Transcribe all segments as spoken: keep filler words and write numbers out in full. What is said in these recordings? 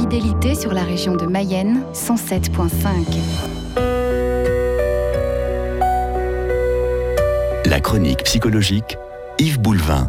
Fidélité sur la région de Mayenne, cent sept virgule cinq. La chronique psychologique, Yves Boulevin.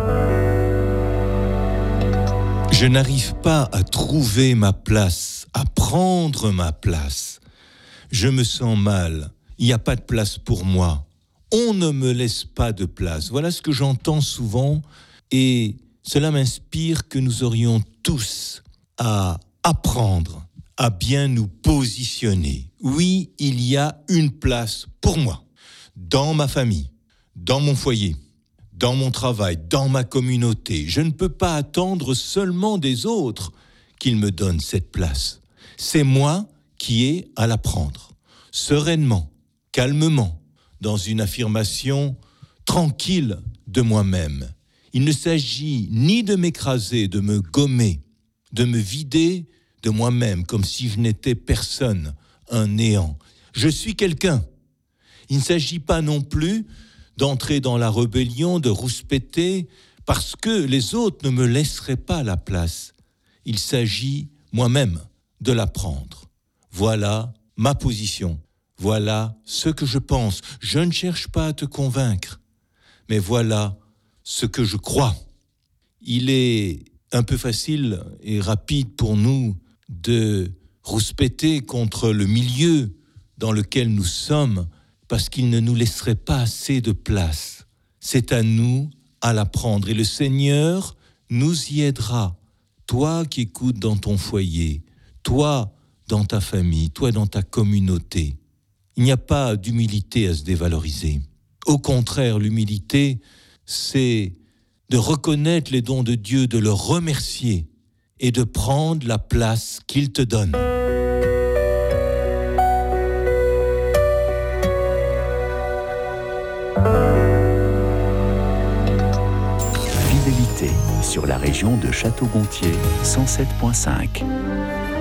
Je n'arrive pas à trouver ma place, à prendre ma place. Je me sens mal. Il n'y a pas de place pour moi. On ne me laisse pas de place. Voilà ce que j'entends souvent et cela m'inspire que nous aurions tous à apprendre à bien nous positionner. Oui, il y a une place pour moi, dans ma famille, dans mon foyer, dans mon travail, dans ma communauté. Je ne peux pas attendre seulement des autres qu'ils me donnent cette place. C'est moi qui ai à la prendre, sereinement, calmement, dans une affirmation tranquille de moi-même. Il ne s'agit ni de m'écraser, de me gommer, de me vider de moi-même, comme si je n'étais personne, un néant. Je suis quelqu'un. Il ne s'agit pas non plus d'entrer dans la rébellion, de rouspéter, parce que les autres ne me laisseraient pas la place. Il s'agit, moi-même, de la prendre. Voilà ma position. Voilà ce que je pense. Je ne cherche pas à te convaincre, mais voilà ce que je crois. Il est un peu facile et rapide pour nous de rouspéter contre le milieu dans lequel nous sommes parce qu'il ne nous laisserait pas assez de place. C'est à nous à la prendre et le Seigneur nous y aidera. Toi qui écoutes dans ton foyer, toi dans ta famille, toi dans ta communauté. Il n'y a pas d'humilité à se dévaloriser. Au contraire, l'humilité, c'est de reconnaître les dons de Dieu, de le remercier et de prendre la place qu'il te donne. Fidélité sur la région de Château-Gontier, cent sept virgule cinq.